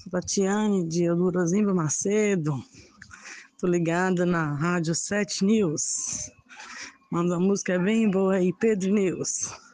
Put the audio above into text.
Sou Tatiane, de Eldorozimba Macedo. Tô ligada na Rádio 7 News. Manda uma música bem boa aí, Pedro News.